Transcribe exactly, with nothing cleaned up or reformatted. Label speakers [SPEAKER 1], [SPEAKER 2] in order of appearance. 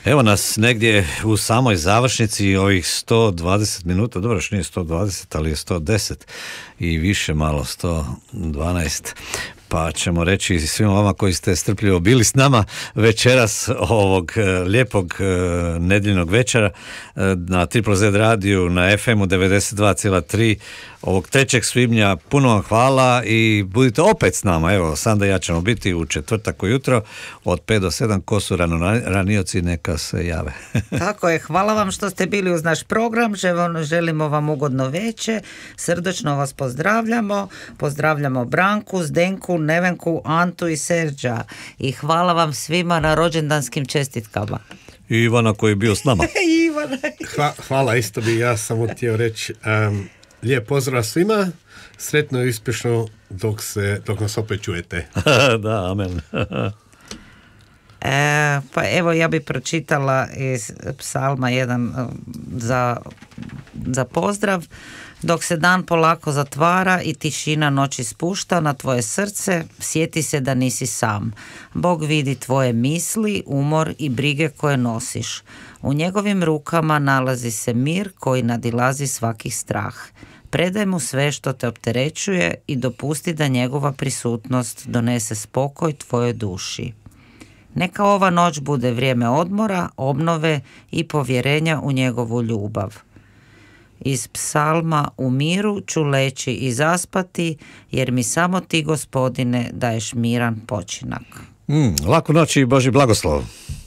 [SPEAKER 1] Evo nas negdje u samoj završnici ovih sto dvadeset minuta, dobro još nije sto dvadeset, ali je sto deset i više malo, sto dvanaest. Pa ćemo reći svima vama koji ste strpljivo bili s nama večeras ovog lijepog nedjeljnog večera na Triple Z radiju na ef emu devedeset dva zarez tri ovog trećeg svibnja. Puno vam hvala i budite opet s nama. Evo, Sanda i ja ćemo biti u četvrtak ujutro od pet do sedam. Ko su rano ranioci, neka se jave.
[SPEAKER 2] Tako je, hvala vam što ste bili uz naš program. Želimo vam ugodno veče. Srdačno vas pozdravljamo. Pozdravljamo Branku, Zdenku, Nevenku, Antu i Serđa. I hvala vam svima na rođendanskim čestitkama.
[SPEAKER 1] I Ivana koji je bio s nama.
[SPEAKER 2] Ivana.
[SPEAKER 3] Hva, hvala, isto bi ja samo htio reći um, lijep pozdrav svima, sretno i uspješno dok, se, dok nas opet čujete.
[SPEAKER 1] Da, amen.
[SPEAKER 2] E, pa evo ja bi pročitala iz psalma jedan za, za pozdrav. Dok se dan polako zatvara i tišina noći spušta na tvoje srce, sjeti se da nisi sam. Bog vidi tvoje misli, umor i brige koje nosiš. U njegovim rukama nalazi se mir koji nadilazi svaki strah. Predaj mu sve što te opterećuje i dopusti da njegova prisutnost donese spokoj tvojoj duši. Neka ova noć bude vrijeme odmora, obnove i povjerenja u njegovu ljubav. Iz psalma: u miru ću leći i zaspati, jer mi samo ti, Gospodine, daješ miran počinak.
[SPEAKER 1] Mm, laku noć i Božji blagoslov.